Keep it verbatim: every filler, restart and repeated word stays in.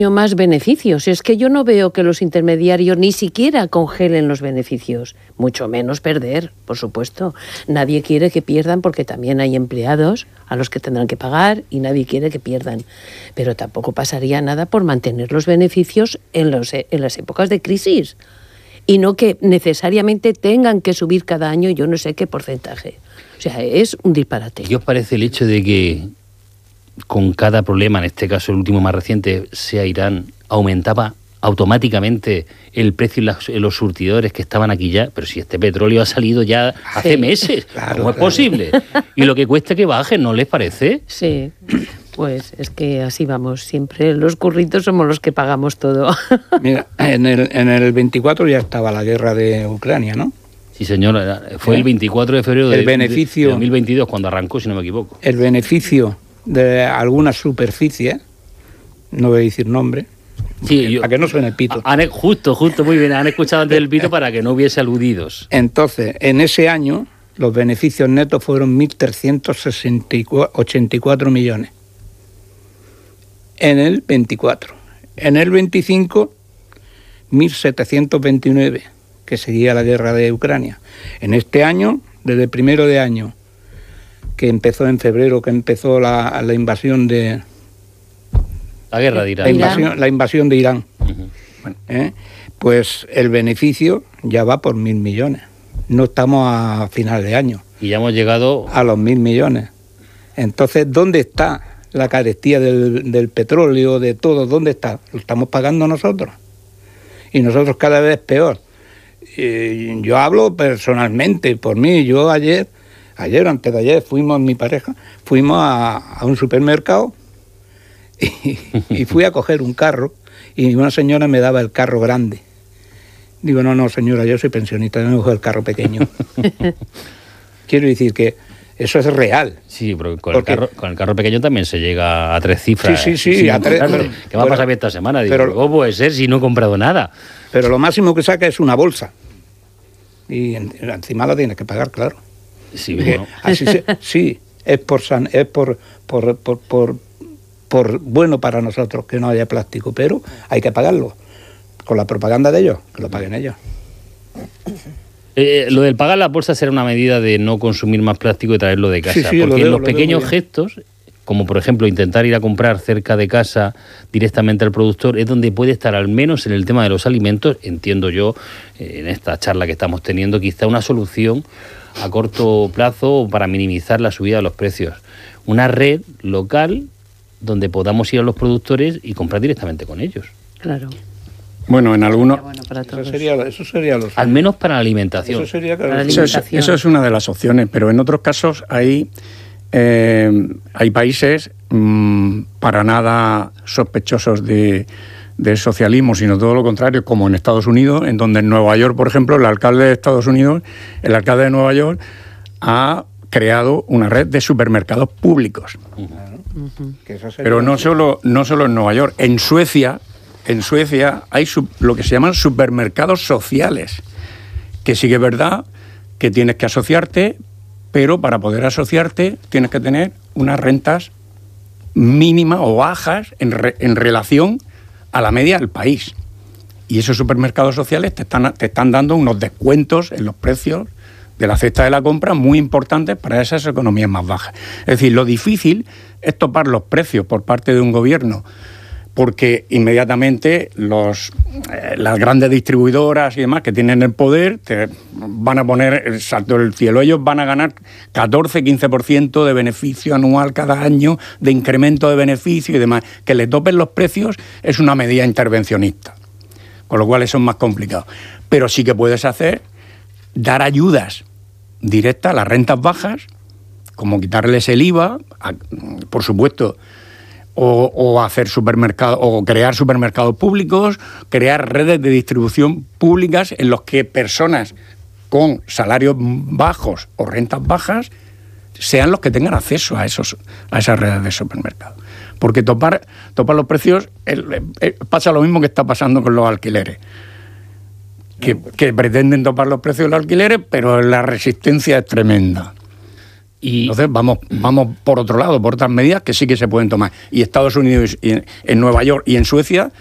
más beneficios. Es que yo no veo que los intermediarios ni siquiera congelen los beneficios, mucho menos perder, por supuesto. Nadie quiere que pierdan porque también hay empleados a los que tendrán que pagar y nadie quiere que pierdan. Pero tampoco pasaría nada por mantener los beneficios en, los, en las épocas de crisis y no que necesariamente tengan que subir cada año yo no sé qué porcentaje. O sea, es un disparate. ¿Qué os parece el hecho de que con cada problema, en este caso el último más reciente, sea Irán, aumentaba automáticamente el precio en, las, en los surtidores que estaban aquí ya? Pero si este petróleo ha salido ya hace sí. meses, claro, ¿cómo es claro. posible? Y lo que cuesta que baje, ¿no les parece? Sí, pues es que así vamos, siempre los curritos somos los que pagamos todo. Mira, en el, en el veinticuatro ya estaba la guerra de Ucrania, ¿no? Sí, señor, fue ¿Eh? el veinticuatro de febrero de, el beneficio, de dos mil veintidós cuando arrancó, si no me equivoco. El beneficio de alguna superficie, no voy a decir nombre, sí, yo, para que no suene el pito. Han, justo, justo, muy bien, han escuchado antes el pito para que no hubiese aludidos. Entonces, en ese año, los beneficios netos fueron mil trescientos ochenta y cuatro millones. En el veinticuatro. En el veinticinco, mil setecientos veintinueve, que seguía la guerra de Ucrania. En este año, desde el primero de año, que empezó en febrero, que empezó la, la invasión de... La guerra de Irán. La invasión, la invasión de Irán. Uh-huh. Bueno, ¿eh? Pues el beneficio ya va por mil millones. No estamos a final de año. Y ya hemos llegado... A los mil millones. Entonces, ¿dónde está la carestía del, del petróleo, de todo? ¿Dónde está? Lo estamos pagando nosotros. Y nosotros cada vez peor. Y yo hablo personalmente, por mí. Yo ayer... Ayer, antes de ayer, fuimos, mi pareja, fuimos a, a un supermercado y, y fui a coger un carro y una señora me daba el carro grande. Digo, no, no, señora, yo soy pensionista, no me cojo el carro pequeño. Quiero decir que eso es real. Sí, pero con, porque, el carro, con el carro pequeño también se llega a tres cifras. Sí, sí, sí. A tres, pero, ¿qué va a pasar esta semana? Digo, pero, ¿cómo puede ser si no he comprado nada? Pero lo máximo que saca es una bolsa. Y en, encima la tienes que pagar, claro. Sí, bueno. Así se, sí, es por san, es por, por, por, por, por bueno para nosotros que no haya plástico, pero hay que pagarlo. Con la propaganda de ellos, que lo paguen ellos. Eh, lo del pagar la bolsa será una medida de no consumir más plástico y traerlo de casa. Sí, sí, porque veo, en los pequeños gestos, como por ejemplo intentar ir a comprar cerca de casa directamente al productor, es donde puede estar, al menos en el tema de los alimentos, entiendo yo, eh, en esta charla que estamos teniendo, quizá una solución a corto plazo para minimizar la subida de los precios. Una red local donde podamos ir a los productores y comprar directamente con ellos. Claro. Bueno, en algunos... Bueno eso sería, eso sería los... Al menos para la alimentación. Eso, sería, para la alimentación. Eso, es, eso es una de las opciones, pero en otros casos hay, eh, hay países mmm, para nada sospechosos de... del socialismo, sino todo lo contrario, como en Estados Unidos, en donde en Nueva York, por ejemplo, el alcalde de Estados Unidos, el alcalde de Nueva York, ha creado una red de supermercados públicos. Uh-huh. Pero no solo, no solo en Nueva York, en Suecia, en Suecia hay sub, lo que se llaman supermercados sociales, que sí que es verdad que tienes que asociarte, pero para poder asociarte tienes que tener unas rentas mínimas o bajas en, re, en relación a la media del país. Y esos supermercados sociales te están, te están dando unos descuentos en los precios de la cesta de la compra muy importantes para esas economías más bajas. Es decir, lo difícil es topar los precios por parte de un gobierno, porque inmediatamente los, eh, las grandes distribuidoras y demás que tienen el poder te van a poner el salto del cielo. Ellos van a ganar catorce, quince por ciento de beneficio anual cada año, de incremento de beneficio y demás. Que le topen los precios es una medida intervencionista, con lo cual eso es más complicado. Pero sí que puedes hacer, dar ayudas directas a las rentas bajas, como quitarles el I V A, a, por supuesto, O, o hacer supermercados, o crear supermercados públicos, crear redes de distribución públicas en los que personas con salarios bajos o rentas bajas sean los que tengan acceso a esos a esas redes de supermercados. Porque topar, topar los precios el, el, pasa lo mismo que está pasando con los alquileres. Que, que pretenden topar los precios de los alquileres, pero la resistencia es tremenda. Y entonces vamos, vamos por otro lado, por otras medidas que sí que se pueden tomar. Y Estados Unidos, y en, en Nueva York y en Suecia